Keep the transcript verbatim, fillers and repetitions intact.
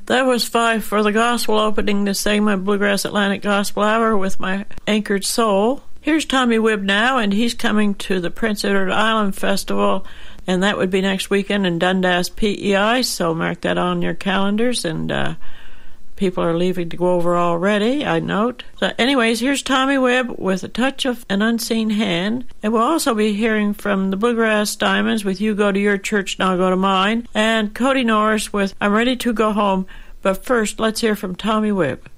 That was five for the gospel opening this segment, Bluegrass Atlantic Gospel Hour with my anchored soul. Here's Tommy Wibb now, and he's coming to the Prince Edward Island Festival, and that would be next weekend in Dundas, P E I, so mark that on your calendars, and uh, people are leaving to go over already, I note. So anyways, here's Tommy Wibb with A Touch of an Unseen Hand, and we'll also be hearing from the Bluegrass Diamonds with You Go to Your Church, Now Go to Mine, and Cody Norris with I'm Ready to Go Home. But first, let's hear from Tommy Wibb.